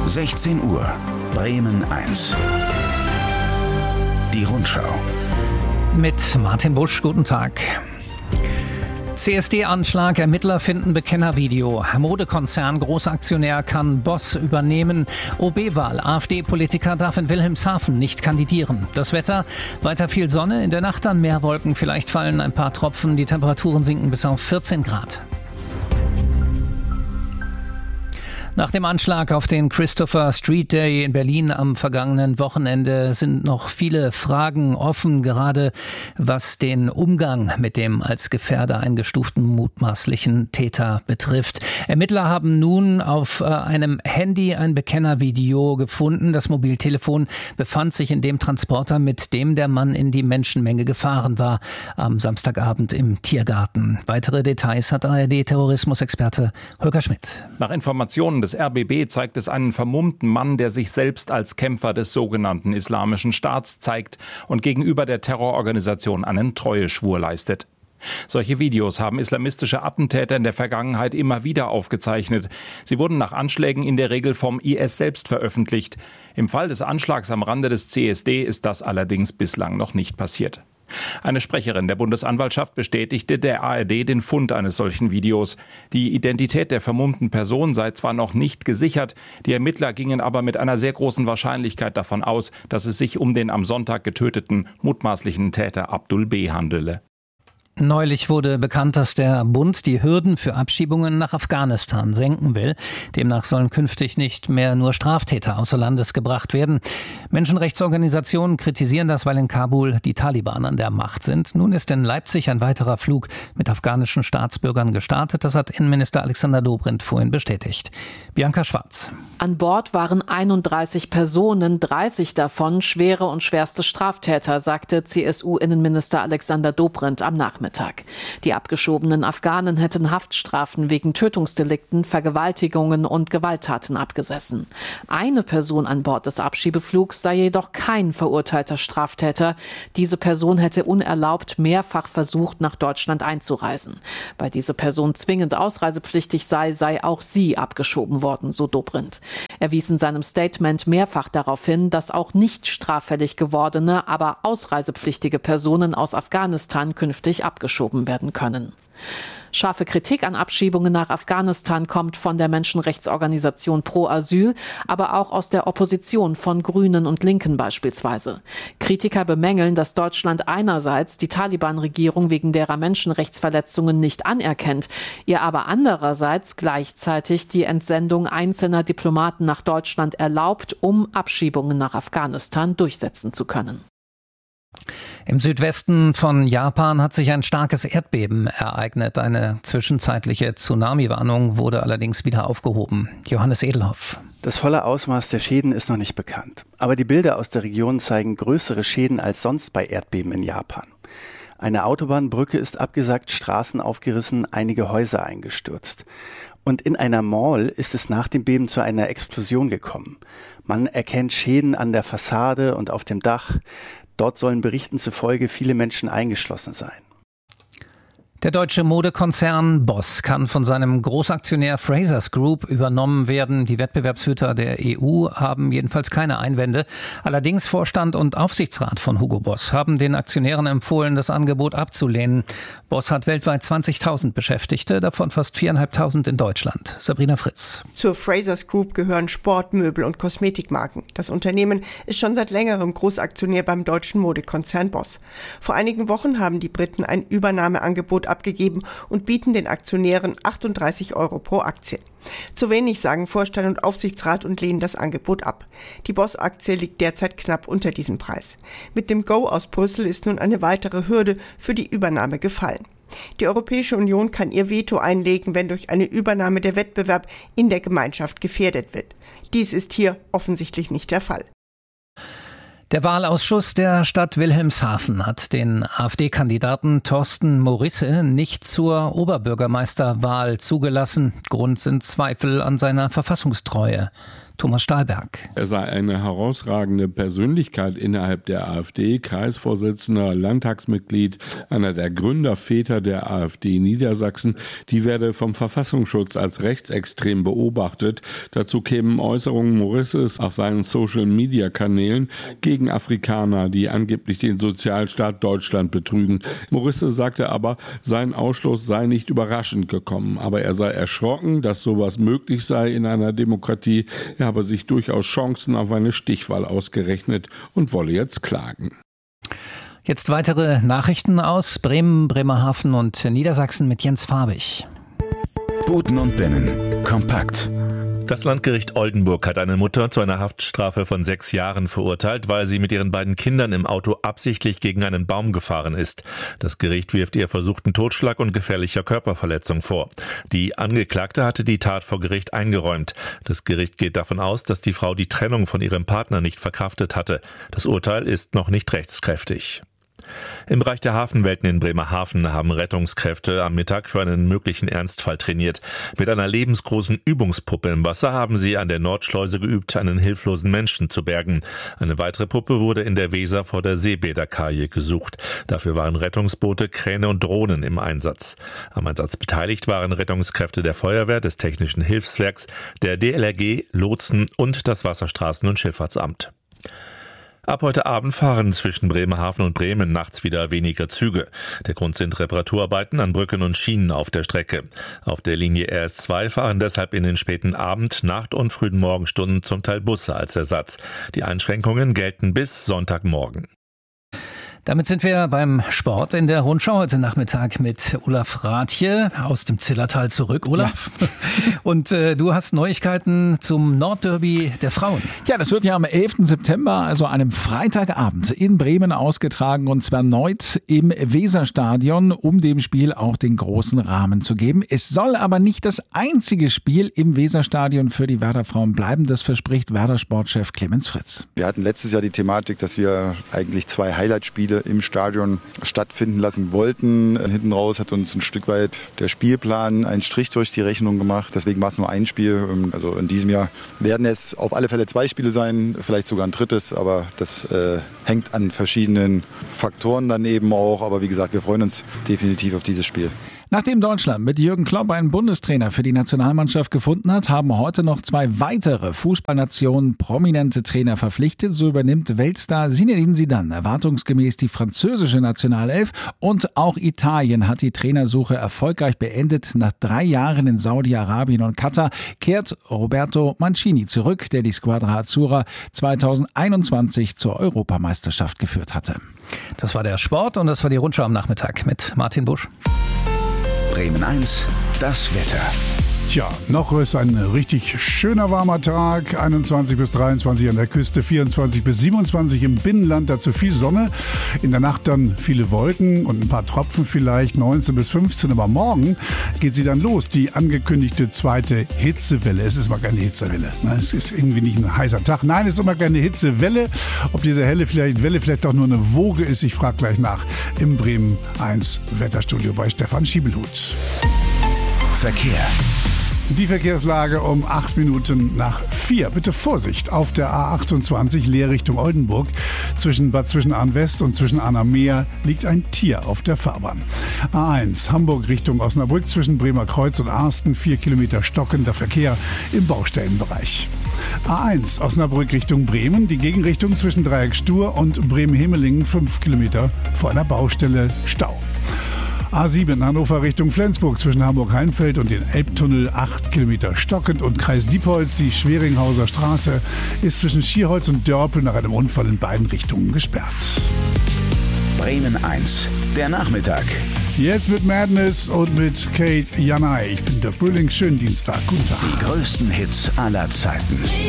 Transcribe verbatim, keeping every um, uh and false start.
sechzehn Uhr, Bremen eins. Die Rundschau. Mit Martin Busch, guten Tag. C S D-Anschlag, Ermittler finden Bekennervideo. Modekonzern, Großaktionär kann Boss übernehmen. O B-Wahl, AfD-Politiker darf in Wilhelmshaven nicht kandidieren. Das Wetter, weiter viel Sonne, in der Nacht dann mehr Wolken. Vielleicht fallen ein paar Tropfen, die Temperaturen sinken bis auf vierzehn Grad. Nach dem Anschlag auf den Christopher Street Day in Berlin am vergangenen Wochenende sind noch viele Fragen offen, gerade was den Umgang mit dem als Gefährder eingestuften mutmaßlichen Täter betrifft. Ermittler haben nun auf einem Handy ein Bekennervideo gefunden. Das Mobiltelefon befand sich in dem Transporter, mit dem der Mann in die Menschenmenge gefahren war, am Samstagabend im Tiergarten. Weitere Details hat A R D-Terrorismusexperte Holger Schmidt. Nach Informationen des R B B zeigt es einen vermummten Mann, der sich selbst als Kämpfer des sogenannten Islamischen Staats zeigt und gegenüber der Terrororganisation einen Treueschwur leistet. Solche Videos haben islamistische Attentäter in der Vergangenheit immer wieder aufgezeichnet. Sie wurden nach Anschlägen in der Regel vom I S selbst veröffentlicht. Im Fall des Anschlags am Rande des C S D ist das allerdings bislang noch nicht passiert. Eine Sprecherin der Bundesanwaltschaft bestätigte der A R D den Fund eines solchen Videos. Die Identität der vermummten Person sei zwar noch nicht gesichert, die Ermittler gingen aber mit einer sehr großen Wahrscheinlichkeit davon aus, dass es sich um den am Sonntag getöteten mutmaßlichen Täter Abdul B. handele. Neulich wurde bekannt, dass der Bund die Hürden für Abschiebungen nach Afghanistan senken will. Demnach sollen künftig nicht mehr nur Straftäter außer Landes gebracht werden. Menschenrechtsorganisationen kritisieren das, weil in Kabul die Taliban an der Macht sind. Nun ist in Leipzig ein weiterer Flug mit afghanischen Staatsbürgern gestartet. Das hat Innenminister Alexander Dobrindt vorhin bestätigt. Bianca Schwarz. An Bord waren einunddreißig Personen, dreißig davon schwere und schwerste Straftäter, sagte C S U-Innenminister Alexander Dobrindt am Nachmittag. Die abgeschobenen Afghanen hätten Haftstrafen wegen Tötungsdelikten, Vergewaltigungen und Gewalttaten abgesessen. Eine Person an Bord des Abschiebeflugs sei jedoch kein verurteilter Straftäter. Diese Person hätte unerlaubt mehrfach versucht, nach Deutschland einzureisen. Weil diese Person zwingend ausreisepflichtig sei, sei auch sie abgeschoben worden, so Dobrindt. Er wies in seinem Statement mehrfach darauf hin, dass auch nicht straffällig gewordene, aber ausreisepflichtige Personen aus Afghanistan künftig abgeschoben werden können. Scharfe Kritik an Abschiebungen nach Afghanistan kommt von der Menschenrechtsorganisation Pro Asyl, aber auch aus der Opposition von Grünen und Linken beispielsweise. Kritiker bemängeln, dass Deutschland einerseits die Taliban-Regierung wegen derer Menschenrechtsverletzungen nicht anerkennt, ihr aber andererseits gleichzeitig die Entsendung einzelner Diplomaten nach Deutschland erlaubt, um Abschiebungen nach Afghanistan durchsetzen zu können. Im Südwesten von Japan hat sich ein starkes Erdbeben ereignet. Eine zwischenzeitliche Tsunami-Warnung wurde allerdings wieder aufgehoben. Johannes Edelhoff. Das volle Ausmaß der Schäden ist noch nicht bekannt. Aber die Bilder aus der Region zeigen größere Schäden als sonst bei Erdbeben in Japan. Eine Autobahnbrücke ist abgesackt, Straßen aufgerissen, einige Häuser eingestürzt. Und in einer Mall ist es nach dem Beben zu einer Explosion gekommen. Man erkennt Schäden an der Fassade und auf dem Dach. Dort sollen Berichten zufolge viele Menschen eingeschlossen sein. Der deutsche Modekonzern Boss kann von seinem Großaktionär Frasers Group übernommen werden. Die Wettbewerbshüter der E U haben jedenfalls keine Einwände. Allerdings Vorstand und Aufsichtsrat von Hugo Boss haben den Aktionären empfohlen, das Angebot abzulehnen. Boss hat weltweit zwanzigtausend Beschäftigte, davon fast viertausendfünfhundert in Deutschland. Sabrina Fritz. Zur Frasers Group gehören Sport-, Möbel- und Kosmetikmarken. Das Unternehmen ist schon seit längerem Großaktionär beim deutschen Modekonzern Boss. Vor einigen Wochen haben die Briten ein Übernahmeangebot abgegeben und bieten den Aktionären achtunddreißig Euro pro Aktie. Zu wenig, sagen Vorstand und Aufsichtsrat und lehnen das Angebot ab. Die Boss-Aktie liegt derzeit knapp unter diesem Preis. Mit dem Go aus Brüssel ist nun eine weitere Hürde für die Übernahme gefallen. Die Europäische Union kann ihr Veto einlegen, wenn durch eine Übernahme der Wettbewerb in der Gemeinschaft gefährdet wird. Dies ist hier offensichtlich nicht der Fall. Der Wahlausschuss der Stadt Wilhelmshaven hat den AfD-Kandidaten Thorsten Morisse nicht zur Oberbürgermeisterwahl zugelassen. Grund sind Zweifel an seiner Verfassungstreue. Thomas Stahlberg. Er sei eine herausragende Persönlichkeit innerhalb der AfD, Kreisvorsitzender, Landtagsmitglied, einer der Gründerväter der AfD Niedersachsen. Die werde vom Verfassungsschutz als rechtsextrem beobachtet. Dazu kämen Äußerungen Morisses auf seinen Social-Media-Kanälen gegen Afrikaner, die angeblich den Sozialstaat Deutschland betrügen. Morisse sagte aber, sein Ausschluss sei nicht überraschend gekommen, aber er sei erschrocken, dass sowas möglich sei in einer Demokratie. Er habe sich durchaus Chancen auf eine Stichwahl ausgerechnet und wolle jetzt klagen. Jetzt weitere Nachrichten aus Bremen, Bremerhaven und Niedersachsen mit Jens Farbig. Buten und Binnen. Kompakt. Das Landgericht Oldenburg hat eine Mutter zu einer Haftstrafe von sechs Jahren verurteilt, weil sie mit ihren beiden Kindern im Auto absichtlich gegen einen Baum gefahren ist. Das Gericht wirft ihr versuchten Totschlag und gefährlicher Körperverletzung vor. Die Angeklagte hatte die Tat vor Gericht eingeräumt. Das Gericht geht davon aus, dass die Frau die Trennung von ihrem Partner nicht verkraftet hatte. Das Urteil ist noch nicht rechtskräftig. Im Bereich der Hafenwelten in Bremerhaven haben Rettungskräfte am Mittag für einen möglichen Ernstfall trainiert. Mit einer lebensgroßen Übungspuppe im Wasser haben sie an der Nordschleuse geübt, einen hilflosen Menschen zu bergen. Eine weitere Puppe wurde in der Weser vor der Seebäderkaje gesucht. Dafür waren Rettungsboote, Kräne und Drohnen im Einsatz. Am Einsatz beteiligt waren Rettungskräfte der Feuerwehr, des Technischen Hilfswerks, der D L R G, Lotsen und das Wasserstraßen- und Schifffahrtsamt. Ab heute Abend fahren zwischen Bremerhaven und Bremen nachts wieder weniger Züge. Der Grund sind Reparaturarbeiten an Brücken und Schienen auf der Strecke. Auf der Linie R S zwei fahren deshalb in den späten Abend-, Nacht- und frühen Morgenstunden zum Teil Busse als Ersatz. Die Einschränkungen gelten bis Sonntagmorgen. Damit sind wir beim Sport in der Rundschau heute Nachmittag mit Olaf Rathje aus dem Zillertal zurück. Olaf, ja. Und äh, du hast Neuigkeiten zum Nordderby der Frauen. Ja, das wird ja am elften September, also einem Freitagabend, in Bremen ausgetragen und zwar erneut im Weserstadion, um dem Spiel auch den großen Rahmen zu geben. Es soll aber nicht das einzige Spiel im Weserstadion für die Werder-Frauen bleiben, das verspricht Werder-Sportchef Clemens Fritz. Wir hatten letztes Jahr die Thematik, dass wir eigentlich zwei Highlight-Spiele im Stadion stattfinden lassen wollten. Hinten raus hat uns ein Stück weit der Spielplan einen Strich durch die Rechnung gemacht. Deswegen war es nur ein Spiel. Also in diesem Jahr werden es auf alle Fälle zwei Spiele sein, vielleicht sogar ein drittes. Aber das äh, hängt an verschiedenen Faktoren dann eben auch. Aber wie gesagt, wir freuen uns definitiv auf dieses Spiel. Nachdem Deutschland mit Jürgen Klopp einen Bundestrainer für die Nationalmannschaft gefunden hat, haben heute noch zwei weitere Fußballnationen prominente Trainer verpflichtet. So übernimmt Weltstar Zinedine Zidane erwartungsgemäß die französische Nationalelf und auch Italien hat die Trainersuche erfolgreich beendet. Nach drei Jahren in Saudi-Arabien und Katar kehrt Roberto Mancini zurück, der die Squadra Azzurra zweitausendeinundzwanzig zur Europameisterschaft geführt hatte. Das war der Sport und das war die Rundschau am Nachmittag mit Martin Busch. Bremen eins, das Wetter. Tja, noch ist ein richtig schöner warmer Tag, einundzwanzig bis dreiundzwanzig an der Küste, vierundzwanzig bis siebenundzwanzig im Binnenland, dazu viel Sonne. In der Nacht dann viele Wolken und ein paar Tropfen vielleicht, neunzehn bis fünfzehn. Aber morgen geht sie dann los, die angekündigte zweite Hitzewelle. Es ist mal keine Hitzewelle, es ist irgendwie nicht ein heißer Tag. Nein, es ist immer keine Hitzewelle. Ob diese Helle vielleicht, Welle vielleicht doch nur eine Woge ist, ich frage gleich nach im Bremen eins Wetterstudio bei Stefan Schiebelhut. Verkehr. Die Verkehrslage um acht Minuten nach vier. Bitte Vorsicht auf der A achtundzwanzig, Leer Richtung Oldenburg. Zwischen Bad Zwischenahn West und Zwischenahn am Meer liegt ein Tier auf der Fahrbahn. A eins, Hamburg Richtung Osnabrück zwischen Bremer Kreuz und Arsten. Vier Kilometer stockender Verkehr im Baustellenbereich. A eins, Osnabrück Richtung Bremen. Die Gegenrichtung zwischen Dreieck Stur und Bremen-Hemelingen. Fünf Kilometer vor einer Baustelle Stau. A sieben, Hannover Richtung Flensburg zwischen Hamburg-Heinfeld und den Elbtunnel, acht Kilometer stockend und Kreis Diepholz, die Schweringhauser Straße, ist zwischen Schierholz und Dörpel nach einem Unfall in beiden Richtungen gesperrt. Bremen eins, der Nachmittag. Jetzt mit Madness und mit Kate Janai. Ich bin der Brühling. Schönen Dienstag. Guten Tag. Die größten Hits aller Zeiten.